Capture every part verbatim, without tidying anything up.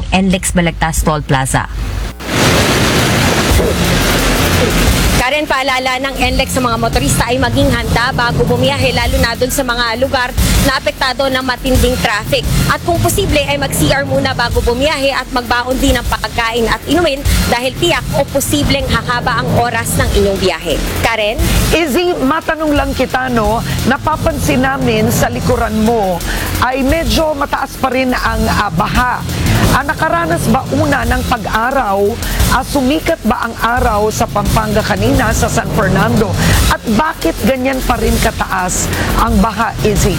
N L E X Balagtas Toll Plaza. Karen, paalala ng N L E X sa mga motorista ay maging handa bago bumiyahe, lalo na doon sa mga lugar na apektado ng matinding traffic. At kung posible ay mag-C R muna bago bumiyahe at magbaon din ng pagkain at inumin dahil tiyak o posibleng hahaba ang oras ng inyong biyahe. Karen? Izzy, matanong lang kita, no? Napapansin namin sa likuran mo ay medyo mataas pa rin ang uh, baha. Ah, nakaranas ba una ng pag-araw? Ah, sumikat ba ang araw sa Pampanga kanina sa San Fernando? At bakit ganyan pa rin kataas ang baha, Izzy?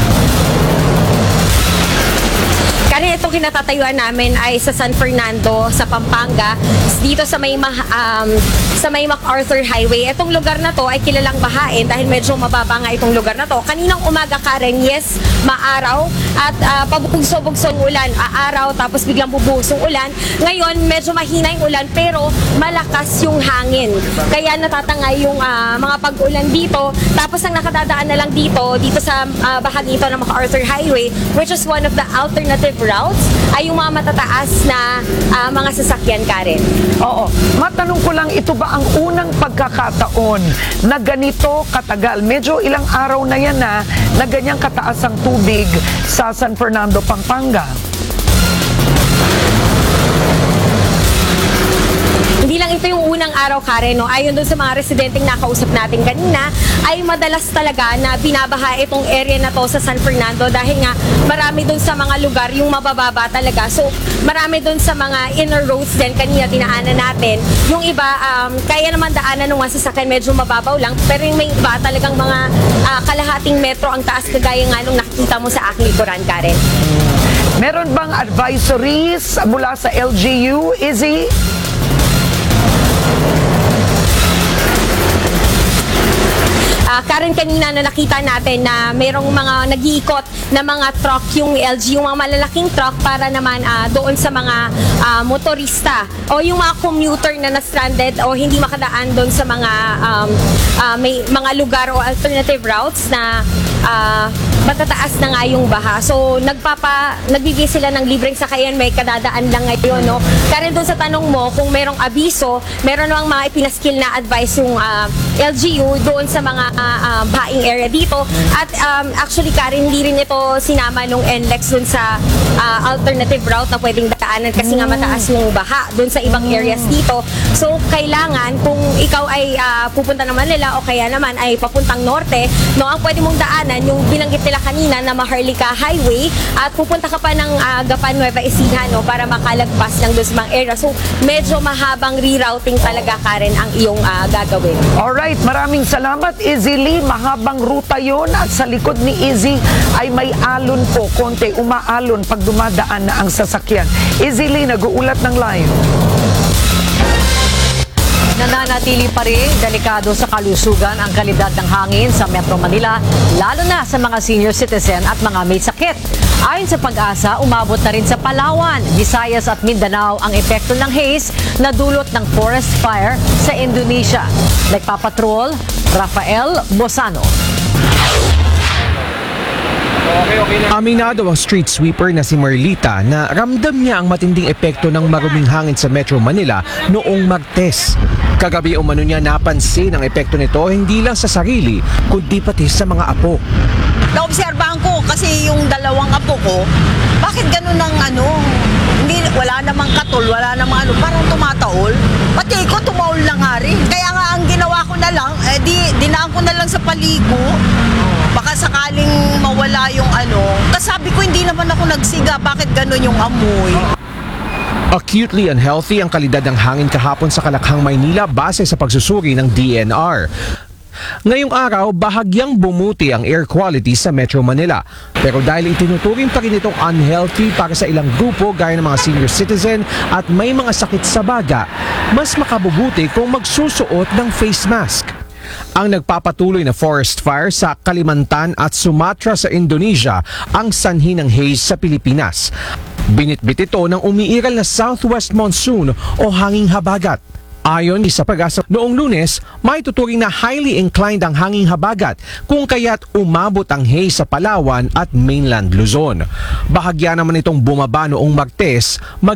Karen, itong kinatatayuan namin ay sa San Fernando, sa Pampanga, dito sa may, um, sa may MacArthur Highway. Itong lugar na to ay kilalang bahain dahil medyo mababa nga itong lugar na to. Kaninang umaga, Karen, yes, maaraw at uh, pabugso-bugso ng ulan. Aaraw, tapos biglang bubuhos yung ulan. Ngayon, medyo mahina yung ulan pero malakas yung hangin. Kaya natatangay yung uh, mga pag-ulan dito. Tapos ang nakadadaan na lang dito, dito sa uh, bahagi ito ng MacArthur Highway, which is one of the alternative routes, ay yung mga matataas na uh, mga sasakyan, Karen. Oo. Matanong ko lang, ito ba ang unang pagkakataon na ganito katagal? Medyo ilang araw na yan na, na ganyang kataas ang tubig sa San Fernando, Pampanga. Hindi lang ito yung unang araw, Karen, no? Ayon doon sa mga residenteng nakausap natin kanina, ay madalas talaga na binabaha itong area na to sa San Fernando dahil nga marami doon sa mga lugar yung mabababa talaga. So, marami doon sa mga inner roads din kanina dinaanan natin. Yung iba, um, kaya naman daanan ng mga sasakyan medyo mababaw lang, pero yung may iba talagang mga uh, kalahating metro ang taas kagaya nga nung nakikita mo sa aking likuran, Karen. Meron bang advisories mula sa L G U, Izzy? Uh, Karen, kanina na nakita natin na mayroong mga nag-iikot na mga truck yung L G, yung mga malalaking truck para naman uh, doon sa mga uh, motorista o yung mga commuter na na-stranded o hindi makadaan doon sa mga um, uh, may mga lugar o alternative routes na uh, matataas na nga yung baha. So, nagpapa, nagbigay sila ng libreng sakayan, may kadadaan lang ngayon, no? Karen, doon sa tanong mo, kung merong abiso, meron namang mga ipinaskill na advice yung uh, L G U doon sa mga uh, uh, bahaing area dito. At um, actually, Karen, hindi rin ito sinama nung N L E X doon sa uh, alternative route na pwedeng daanan kasi nga mataas yung baha doon sa ibang areas dito. So, kailangan, kung ikaw ay uh, pupunta ng Manila o kaya naman ay papuntang norte, no, ang pwede mong daanan, yung binanggit nila kanina na Maharlika Highway at pupunta ka pa ng uh, Gapan, Nueva Ecija, no, para makalagpas ng doon sa mga area. So, medyo mahabang rerouting talaga, Karen, ang iyong uh, gagawin. Alright, maraming salamat, Izzy Lee. Mahabang ruta yon at sa likod ni Izzy ay may alon po, konti, umaalon pag dumadaan na ang sasakyan. Izzy Lee, nag-uulat ng live. Nananatili pa rin delikado sa kalusugan ang kalidad ng hangin sa Metro Manila, lalo na sa mga senior citizen at mga may sakit. Ayon sa Pag-asa, umabot na rin sa Palawan, Visayas at Mindanao ang epekto ng haze na dulot ng forest fire sa Indonesia. Nagpapatrol, Rafael Bosano. Aminado ang street sweeper na si Marlita na ramdam niya ang matinding epekto ng maruming hangin sa Metro Manila noong Martes. Kagabi umano niya napansin ang epekto nito hindi lang sa sarili kundi pati sa mga apo. Naobserbahan ko kasi yung dalawang apo ko, bakit ganun ang ano, hindi, wala namang katol, wala namang ano, parang tumataol. Pati ko tumaol na nga rin. Kaya nga ang ginawa ko na lang, eh di, dinaan ko na lang sa paligo. Baka sakaling mawala yung ano. Kasi sabi ko hindi naman ako nagsiga, bakit ganun yung amoy? Acutely unhealthy ang kalidad ng hangin kahapon sa Kalakhang, Maynila base sa pagsusuri ng D N R. Ngayong araw, bahagyang bumuti ang air quality sa Metro Manila. Pero dahil itinuturing pa rin itong unhealthy para sa ilang grupo gaya ng mga senior citizen at may mga sakit sa baga, mas makabubuti kung magsusuot ng face mask. Ang nagpapatuloy na forest fire sa Kalimantan at Sumatra sa Indonesia ang sanhi ng haze sa Pilipinas. Binitbit ito ng umiiral na southwest monsoon o hanging habagat. Ayon sa Pag-asa, noong Lunes, may tuturing na highly inclined ang hanging habagat kung kaya't umabot ang haze sa Palawan at mainland Luzon. Bahagya naman itong bumaba noong Martes,